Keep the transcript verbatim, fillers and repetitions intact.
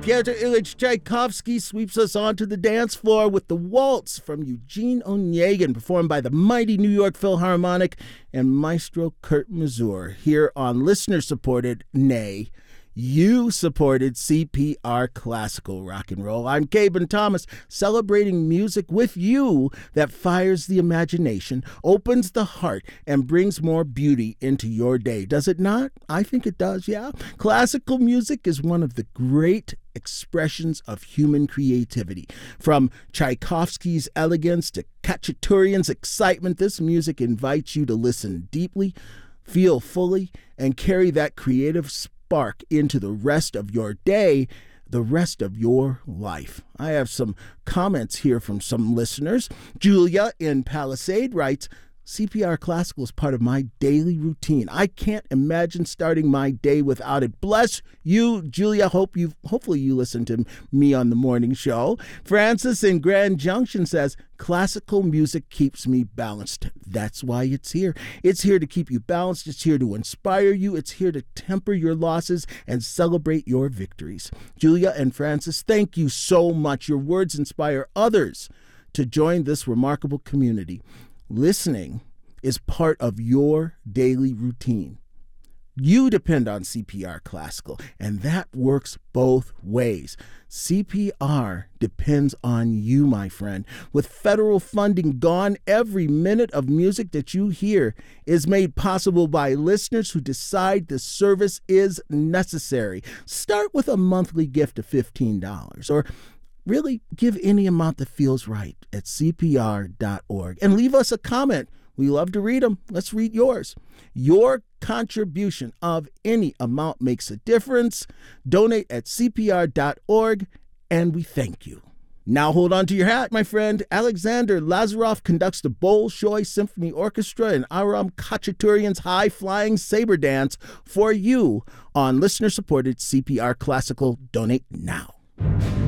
Pyotr Ilyich Tchaikovsky sweeps us onto the dance floor with the waltz from Eugene Onegin, performed by the mighty New York Philharmonic and Maestro Kurt Masur, here on listener-supported, nay, you-supported C P R Classical Rock and Roll. I'm Caben Thomas, celebrating music with you that fires the imagination, opens the heart, and brings more beauty into your day. Does it not? I think it does, yeah. Classical music is one of the great expressions of human creativity. From Tchaikovsky's elegance to Khachaturian's excitement, this music invites you to listen deeply, feel fully, and carry that creative spirit spark into the rest of your day, the rest of your life. I have some comments here from some listeners. Julia in Palisade writes, C P R Classical is part of my daily routine. I can't imagine starting my day without it. Bless you, Julia. Hope you, hopefully you listen to me on the morning show. Francis in Grand Junction says, classical music keeps me balanced. That's why it's here. It's here to keep you balanced. It's here to inspire you. It's here to temper your losses and celebrate your victories. Julia and Francis, thank you so much. Your words inspire others to join this remarkable community. Listening is part of your daily routine. You depend on C P R Classical, and that works both ways. C P R depends on you, my friend. With federal funding gone, every minute of music that you hear is made possible by listeners who decide the service is necessary. Start with a monthly gift of fifteen dollars, or really give any amount that feels right at C P R dot org. And leave us a comment. We love to read them. Let's read yours. Your contribution of any amount makes a difference. Donate at C P R dot org, and we thank you. Now hold on to your hat, my friend. Alexander Lazarov conducts the Bolshoi Symphony Orchestra and Aram Khachaturian's high-flying saber dance for you on listener-supported C P R Classical. Donate now.